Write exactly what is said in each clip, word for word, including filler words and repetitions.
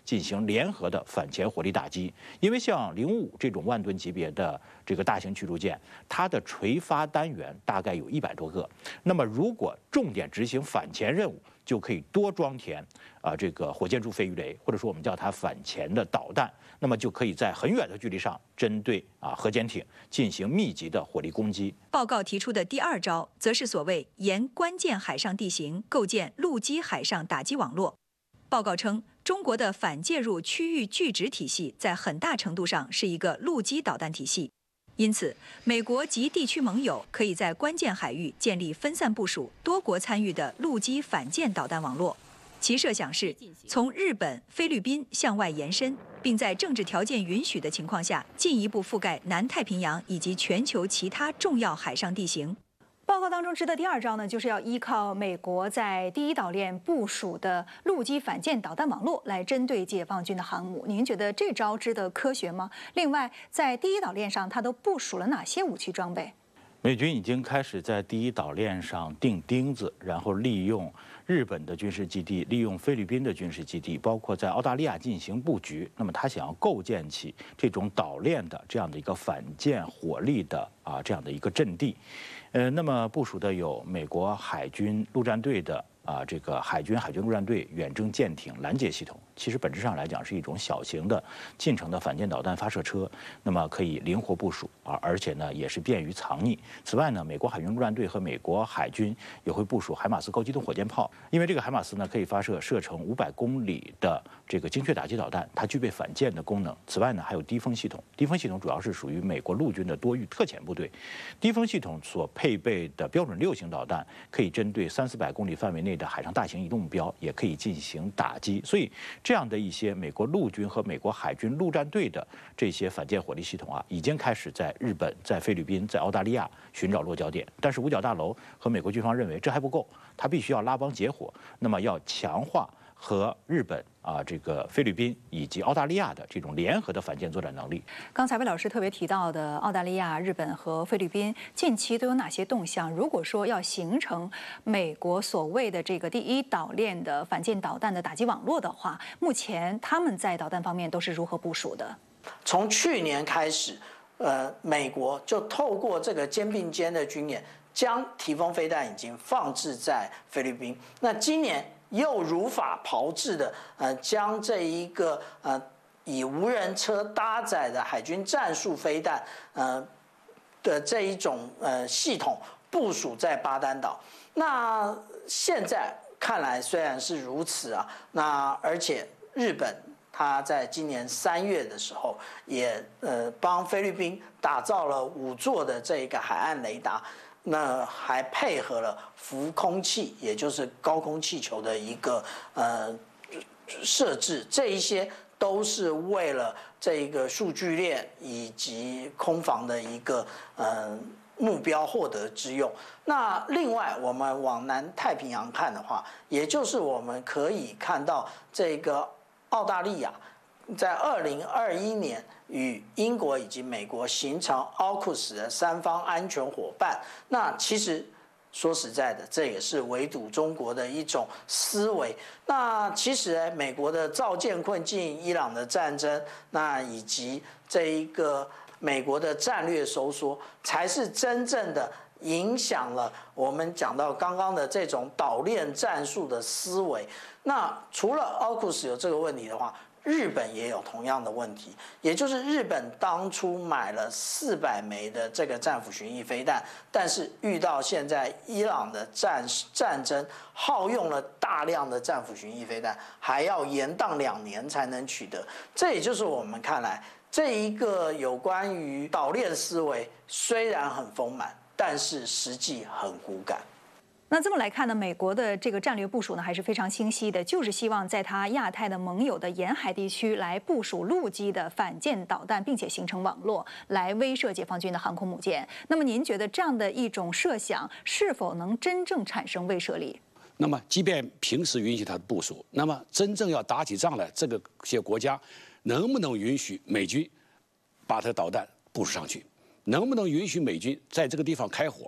进行联合的反潜火力打击。因为像零五这种万吨级别的这个大型驱逐舰，它的垂发单元大概有一百多个。那么如果重点执行反潜任务，就可以多装填啊这个火箭柱飞鱼雷，或者说我们叫它反潜的导弹，那么就可以在很远的距离上针对啊核潜艇进行密集的火力攻击。 报告提出的第二招，则是所谓沿关键海上地形构建陆基海上打击网络。报告称，中国的反介入区域拒止体系在很大程度上是一个陆基导弹体系。因此，美国及地区盟友可以在关键海域建立分散部署、多国参与的陆基反舰导弹网络。其设想是从日本、菲律宾向外延伸，并在政治条件允许的情况下，进一步覆盖南太平洋以及全球其他重要海上地形。 报告当中指的第二招呢，就是要依靠美国在第一岛链部署的陆基反舰导弹网络来针对解放军的航母。您觉得这招知得科学吗？另外，在第一岛链上，它都部署了哪些武器装备？ 美军已经开始在第一岛链上钉钉子，然后利用日本的军事基地，利用菲律宾的军事基地，包括在澳大利亚进行布局。那么他想要构建起这种岛链的这样的一个反舰火力的啊这样的一个阵地。呃，那么部署的有美国海军陆战队的啊这个海军海军陆战队远征舰艇拦截系统，其实本质上来讲是一种小型的近程的反舰导弹发射车，那么可以灵活部署啊，而且呢也是便于藏匿。此外呢，美国海军陆战队和美国海军也会部署海马斯高机动火箭炮，因为这个海马斯呢可以发射射程五百公里的这个精确打击导弹，它具备反舰的功能。此外呢，还有低风系统，低风系统主要是属于美国陆军的多域特遣部队，低风系统所配备的标准六型导弹可以针对三四百公里范围内的海上大型移动目标也可以进行打击。所以这样的一些美国陆军和美国海军陆战队的这些反舰火力系统啊，已经开始在日本、在菲律宾、在澳大利亚寻找落脚点。但是五角大楼和美国军方认为这还不够，它必须要拉帮结伙，那么要强化和日本啊、这个菲律宾以及澳大利亚的这种联合的反舰作战能力。 刚才魏老师特别提到的澳大利亚、日本和菲律宾近期都有哪些动向？如果说要形成美国所谓的这个第一岛链的反舰导弹的打击网络的话，目前他们在导弹方面都是如何部署的？ 从去年开始，呃，美国就透过这个肩并肩的军演，将提风飞弹已经放置在菲律宾。那今年又如法炮制的，呃，将这一个呃以无人车搭载的海军战术飞弹，呃的这一种呃系统部署在巴丹岛。那现在看来虽然是如此啊，那而且日本他在今年三月的时候也呃帮菲律宾打造了五座的这个海岸雷达。那还配合了浮空气，也就是高空气球的一个呃设置，这一些都是为了这一个数据链以及空防的一个呃目标获得之用。那另外，我们往南太平洋看的话，也就是我们可以看到这个澳大利亚在二零二一年与英国以及美国形成 A U K U S 的三方安全伙伴。那其实说实在的，这也是围堵中国的一种思维。那其实美国的造舰困境、伊朗的战争，那以及这一个美国的战略收缩，才是真正的影响了我们讲到刚刚的这种岛链战术的思维。那除了 A U K U S 有这个问题的话，日本也有同样的问题，也就是日本当初买了四百枚的这个战斧巡弋飞弹，但是遇到现在伊朗的战战争，耗用了大量的战斧巡弋飞弹，还要延宕两年才能取得。这也就是我们看来这一个有关于岛链思维虽然很丰满，但是实际很骨感。 那这么来看呢，美国的这个战略部署呢还是非常清晰的，就是希望在它亚太的盟友的沿海地区来部署陆基的反舰导弹，并且形成网络来威慑解放军的航空母舰。那么您觉得这样的一种设想是否能真正产生威慑力？ 那么即便平时允许它的部署，那么真正要打起仗来，这个些国家能不能允许美军把它的导弹部署上去？能不能允许美军在这个地方开火？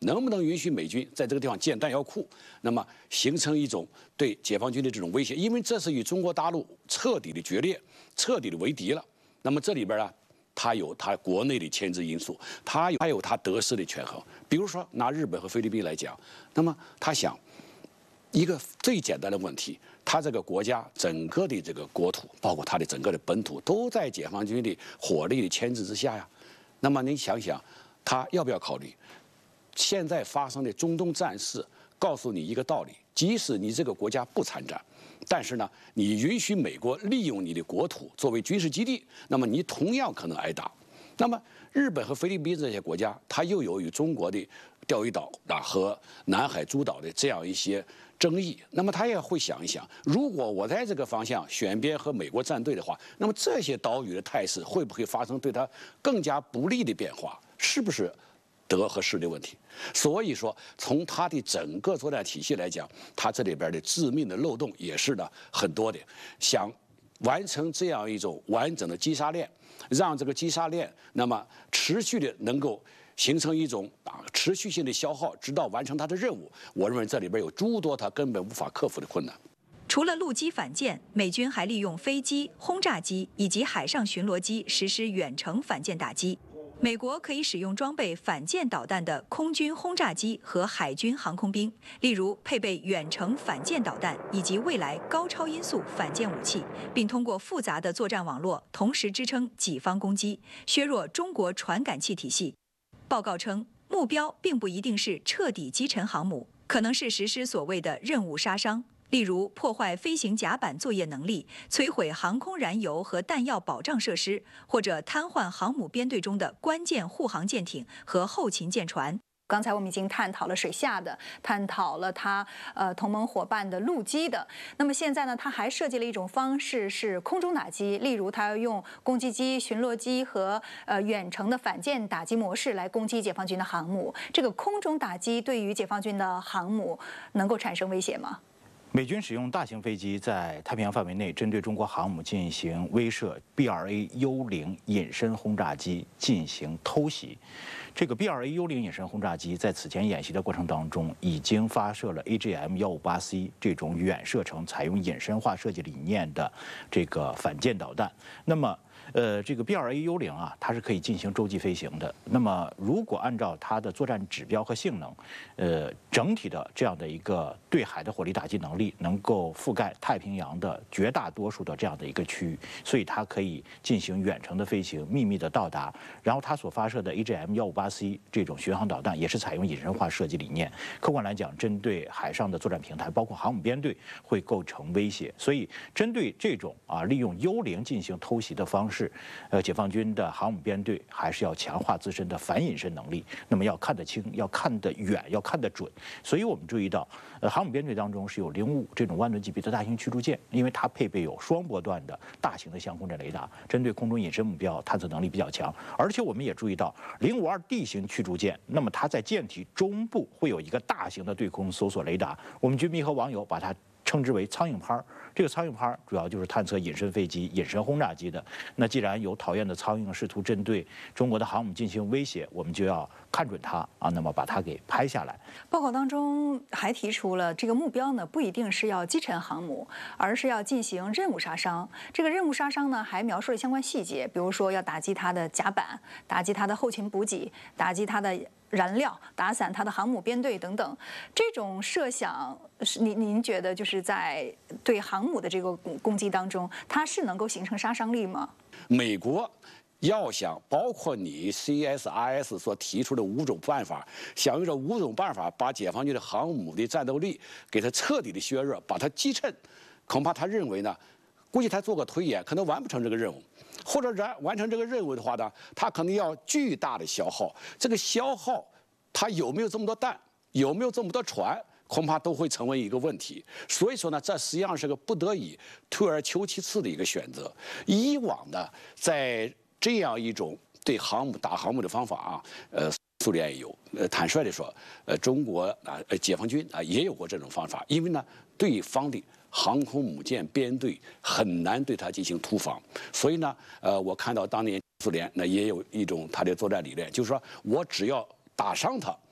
能不能允许美军在这个地方建弹药库，那么形成一种对解放军的这种威胁？因为这是与中国大陆彻底的决裂、彻底的为敌了。那么这里边呢，它有它国内的牵制因素，它有还有它得失的权衡。比如说拿日本和菲律宾来讲，那么他想一个最简单的问题。他这个国家整个的这个国土，包括他的整个的本土，都在解放军的火力的牵制之下呀。那么你想想，他要不要考虑？现在发生的中东战事告诉你一个道理：即使你这个国家不参战，但是呢，你允许美国利用你的国土作为军事基地，那么你同样可能挨打。那么日本和菲律宾这些国家，它又有与中国的钓鱼岛啊和南海诸岛的这样一些争议，那么他也会想一想，如果我在这个方向选边和美国站队的话，那么这些岛屿的态势会不会发生对他更加不利的变化？是不是得和失的问题？所以说，从他的整个作战体系来讲，他这里边的致命的漏洞也是呢很多的。想完成这样一种完整的击杀链，让这个击杀链那么持续的能够形成一种啊持续性的消耗，直到完成它的任务。我认为这里边有诸多它根本无法克服的困难。 除了陆基反舰，美军还利用飞机、轰炸机以及海上巡逻机实施远程反舰打击。美国可以使用装备反舰导弹的空军轰炸机和海军航空兵，例如配备远程反舰导弹以及未来高超音速反舰武器，并通过复杂的作战网络同时支撑己方攻击，削弱中国传感器体系。报告称，目标并不一定是彻底击沉航母，可能是实施所谓的任务杀伤，例如破坏飞行甲板作业能力、摧毁航空燃油和弹药保障设施，或者瘫痪航母编队中的关键护航舰艇和后勤舰船。 刚才我们已经探讨了水下的，探讨了它呃同盟伙伴的陆基的。那么现在呢，它还设计了一种方式是空中打击，例如它要用攻击机、巡逻机和呃远程的反舰打击模式来攻击解放军的航母。这个空中打击对于解放军的航母能够产生威胁吗？ 美军使用大型飞机在太平洋范围内针对中国航母进行威慑 B 二 A 幽灵隐身轰炸机进行偷袭。这个 B 二 A 幽灵隐身轰炸机在此前演习的过程当中，已经发射了 A G M 一五八 C 这种远射程、采用隐身化设计理念的这个反舰导弹。那么，呃，这个 B 二 A 幽灵啊，它是可以进行洲际飞行的。那么，如果按照它的作战指标和性能，呃，整体的这样的一个对海的火力打击能力，能够覆盖太平洋的绝大多数的这样的一个区域，所以它可以进行远程的飞行、秘密的到达。然后它所发射的 A G M 一五八 C 这种巡航导弹也是采用隐身化设计理念。客观来讲，针对海上的作战平台，包括航母编队，会构成威胁。所以，针对这种啊利用幽灵进行偷袭的方式，呃，解放军的航母编队还是要强化自身的反隐身能力。那么要看得清，要看得远，要看得准。所以我们注意到，呃，航母编队当中是有零五这种万吨级别的大型驱逐舰，因为它配备有双波段的大型的相控阵雷达，针对空中隐身目标探测能力比较强。而且我们也注意到，零五二 D 型驱逐舰，那么它在舰体中部会有一个大型的对空搜索雷达，我们军迷和网友把它称之为苍蝇拍儿。这个苍蝇拍儿主要就是探测隐身飞机、隐身轰炸机的。那既然有讨厌的苍蝇试图针对中国的航母进行威胁，我们就要看准它啊，那么把它给拍下来。 报告当中还提出了这个目标呢，不一定是要击沉航母，而是要进行任务杀伤。这个任务杀伤呢，还描述了相关细节，比如说要打击它的甲板、打击它的后勤补给、打击它的燃料、打散它的航母编队等等。这种设想，是您您觉得就是在对航母的这个攻击当中，它是能够形成杀伤力吗？ 美国要想包括你 C S I S 所提出的五种办法，想用这五种办法把解放军的航母的战斗力给它彻底的削弱，把它击沉，恐怕他认为呢，估计他做个推演，可能完不成这个任务，或者完完成这个任务的话呢，他可能要巨大的消耗。这个消耗，他有没有这么多弹，有没有这么多船？恐怕都会成为一个问题。所以说呢，这实际上是个不得已退而求其次的一个选择。以往的在这样一种对航母打航母的方法啊，呃，苏联也有。呃，坦率地说，呃，中国啊，呃，解放军啊也有过这种方法。因为呢，对方的航空母舰编队很难对它进行突防，所以呢，呃，我看到当年苏联那也有一种它的作战理念，就是说我只要打伤它。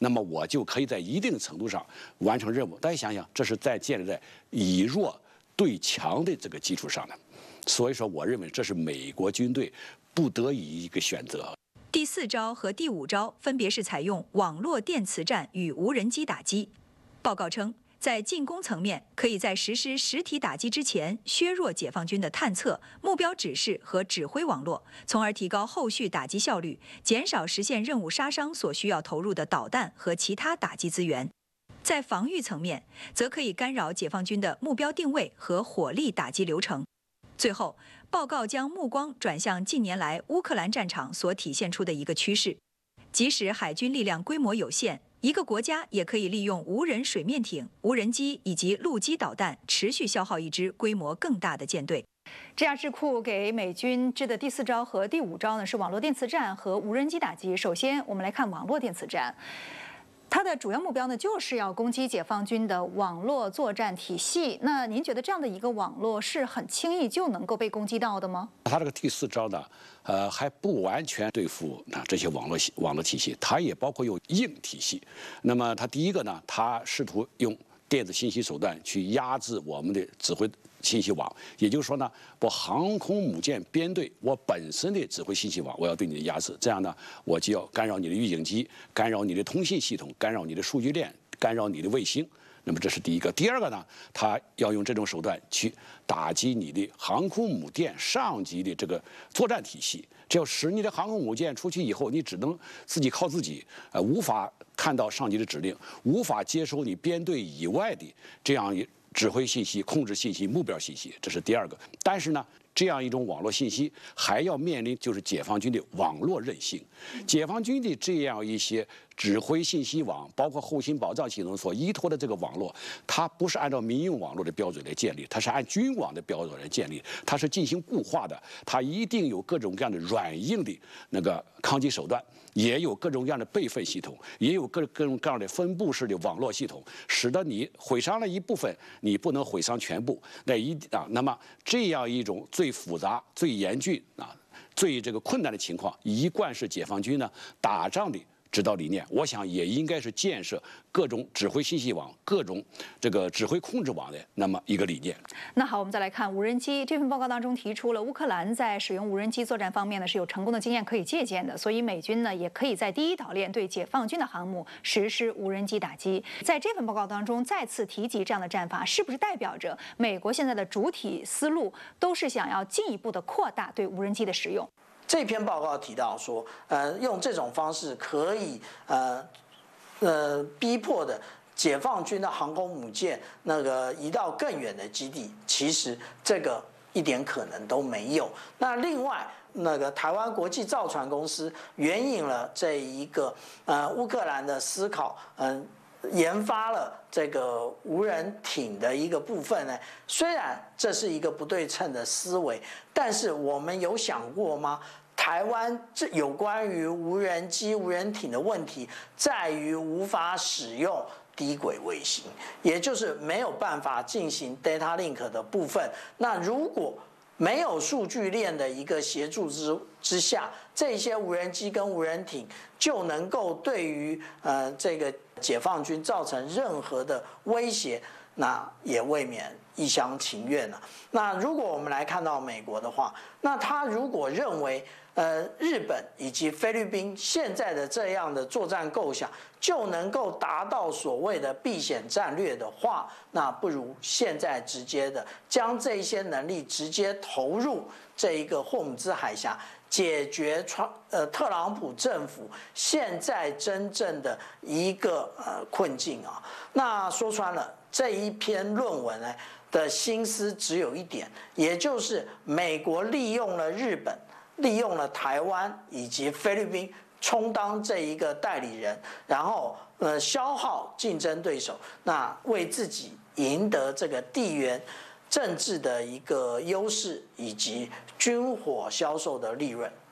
那么我就可以在一定程度上完成任务。大家想想，这是在建立在以弱对强的这个基础上的，所以说，我认为这是美国军队不得已一个选择。 第四招和第五招分别是采用网络电磁战与无人机打击。报告称，在进攻层面，可以在实施实体打击之前削弱解放军的探测、目标指示和指挥网络，从而提高后续打击效率，减少实现任务杀伤所需要投入的导弹和其他打击资源。在防御层面，则可以干扰解放军的目标定位和火力打击流程。最后，报告将目光转向近年来乌克兰战场所体现出的一个趋势：即使海军力量规模有限，一个国家也可以利用无人水面艇、无人机以及陆基导弹，持续消耗一支规模更大的舰队。 这家智库给美军支的第四招和第五招呢，是网络电磁战和无人机打击。首先，我们来看网络电磁战。它的主要目标呢，就是要攻击解放军的网络作战体系。那您觉得这样的一个网络是很轻易就能够被攻击到的吗？ 它这个第四招呢，呃，还不完全对付啊这些网络网络体系，它也包括有硬体系。那么它第一个呢，它试图用电子信息手段去压制我们的指挥信息网，也就是说呢，我航空母舰编队我本身的指挥信息网，我要对你的压制，这样呢，我就要干扰你的预警机，干扰你的通信系统，干扰你的数据链，干扰你的卫星。那么这是第一个。第二个呢，它要用这种手段去打击你的航空母舰上级的这个作战体系，这要使你的航空母舰出去以后，你只能自己靠自己，呃，无法看到上级的指令，无法接收你编队以外的这样一指挥信息、控制信息、目标信息，这是第二个。但是呢，这样一种网络信息还要面临就是解放军的网络韧性，解放军的这样一些指挥信息网，包括后勤保障系统所依托的这个网络，它不是按照民用网络的标准来建立，它是按军网的标准来建立，它是进行固化的，它一定有各种各样的软硬的那个抗击手段，也有各种各样的备份系统，也有各各种各样的分布式的网络系统，使得你毁伤了一部分，你不能毁伤全部。那一啊，那么这样一种最复杂、最严峻啊、最这个困难的情况，一贯是解放军呢打仗的指导理念，我想也应该是建设各种指挥信息网、各种这个指挥控制网的那么一个理念。 那好，我们再来看无人机。这份报告当中提出了乌克兰在使用无人机作战方面呢是有成功的经验可以借鉴的，所以美军呢也可以在第一岛链对解放军的航母实施无人机打击。在这份报告当中再次提及这样的战法，是不是代表着美国现在的主体思路都是想要进一步的扩大对无人机的使用？ 这篇报告提到说，呃，用这种方式可以呃呃逼迫的解放军的航空母舰那个移到更远的基地，其实这个一点可能都没有。那另外，那个台湾国际造船公司援引了这一个呃乌克兰的思考，嗯、呃。研发了这个无人艇的一个部分呢，虽然这是一个不对称的思维，但是我们有想过吗？台湾这有关于无人机、无人艇的问题，在于无法使用低轨卫星，也就是没有办法进行 data link 的部分。那如果没有数据链的一个协助之之下，这些无人机跟无人艇就能够对于呃这个解放军造成任何的威胁，那也未免一厢情愿了。那如果我们来看到美国的话，那他如果认为呃日本以及菲律宾现在的这样的作战构想就能够达到所谓的避险战略的话，那不如现在直接的将这些能力直接投入这一个霍姆兹海峡，解决川呃特朗普政府现在真正的一个呃困境啊。那说穿了，这一篇论文呢的心思只有一点，也就是美国利用了日本，利用了台湾以及菲律宾充当这一个代理人，然后呃消耗竞争对手，那为自己赢得这个地缘政治的一个优势以及军火销售的利润。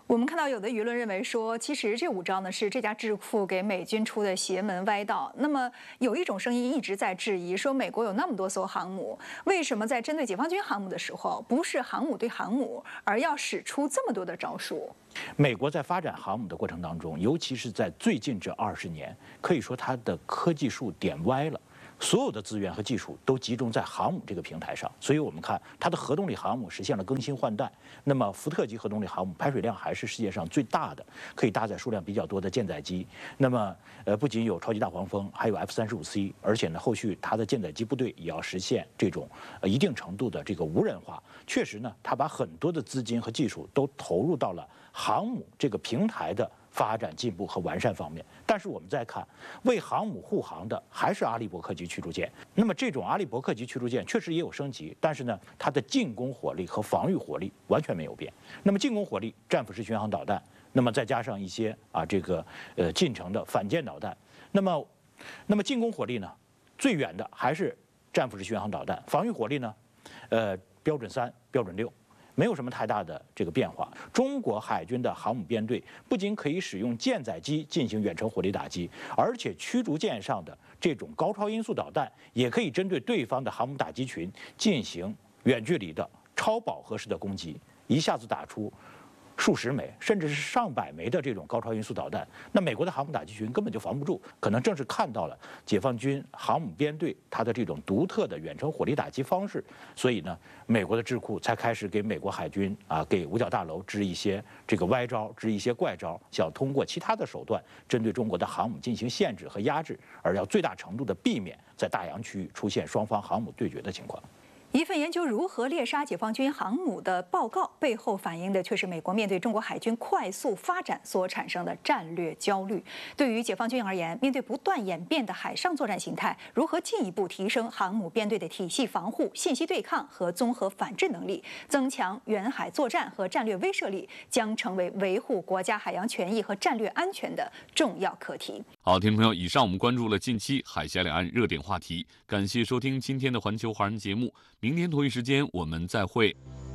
我们看到有的舆论认为说，其实这五招呢是这家智库给美军出的邪门歪道。那么有一种声音一直在质疑说，美国有那么多艘航母，为什么在针对解放军航母的时候，不是航母对航母，而要使出这么多的招数？ 美国在发展航母的过程当中，尤其是在最近这二十年，可以说它的科技树点歪了。所有的资源和技术都集中在航母这个平台上，所以我们看它的核动力航母实现了更新换代。那么福特级核动力航母排水量还是世界上最大的，可以搭载数量比较多的舰载机。那么呃，不仅有超级大黄蜂，还有 F 三十五 C， 而且呢，后续它的舰载机部队也要实现这种呃一定程度的这个无人化。确实呢，它把很多的资金和技术都投入到了航母这个平台的发展进步和完善方面。但是我们再看，为航母护航的还是阿利伯克级驱逐舰。那么这种阿利伯克级驱逐舰确实也有升级，但是呢，它的进攻火力和防御火力完全没有变。那么进攻火力，战斧式巡航导弹，那么再加上一些啊这个呃近程的反舰导弹。那么，那么进攻火力呢，最远的还是战斧式巡航导弹，防御火力呢，呃标准三、标准六。没有什么太大的这个变化。中国海军的航母编队不仅可以使用舰载机进行远程火力打击，而且驱逐舰上的这种高超音速导弹也可以针对对方的航母打击群进行远距离的超饱和式的攻击，一下子打出数十枚甚至是上百枚的这种高超音速导弹，那美国的航母打击群根本就防不住。可能正是看到了解放军航母编队它的这种独特的远程火力打击方式，所以呢，美国的智库才开始给美国海军啊，给五角大楼支一些这个歪招，支一些怪招，想通过其他的手段针对中国的航母进行限制和压制，而要最大程度的避免在大洋区域出现双方航母对决的情况。 一份研究如何猎杀解放军航母的报告背后反映的却是美国面对中国海军快速发展所产生的战略焦虑。对于解放军而言，面对不断演变的海上作战形态，如何进一步提升航母编队的体系防护、信息对抗和综合反制能力，增强远海作战和战略威慑力，将成为维护国家海洋权益和战略安全的重要课题。 好，听众朋友，以上我们关注了近期海峡两岸热点话题，感谢收听今天的环球华人节目。明天同一时间我们再会。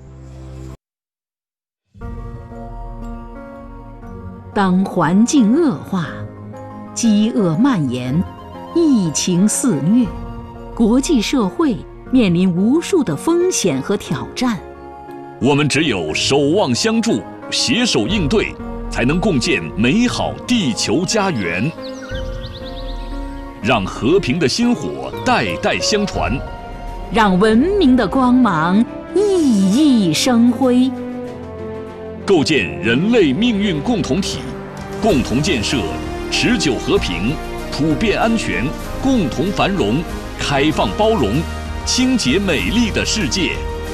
当环境恶化、饥饿蔓延、疫情肆虐，国际社会面临无数的风险和挑战， 我们只有守望相助、携手应对，才能共建美好地球家园，让和平的薪火代代相传， 让文明的光芒熠熠生辉， 构建人类命运共同体，共同建设持久和平、普遍安全、共同繁荣、开放包容、清洁美丽的世界。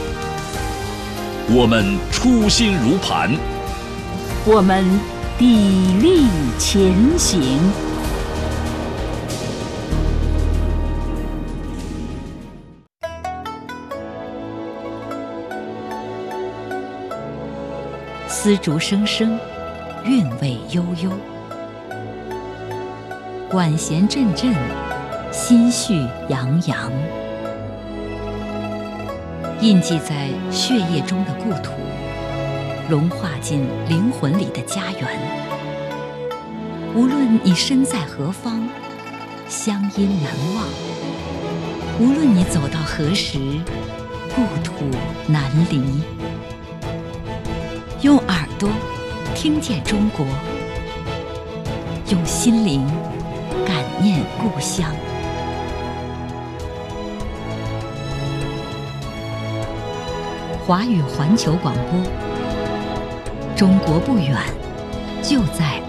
我们初心如磐， 我们砥砺前行。丝竹声声，韵味悠悠，管弦阵阵，心绪洋洋。印记在血液中的故土，融化进灵魂里的家园。无论你身在何方，乡音难忘；无论你走到何时，故土难离。用耳朵听见中国，用心灵感念故乡。华语环球广播，中国不远，就在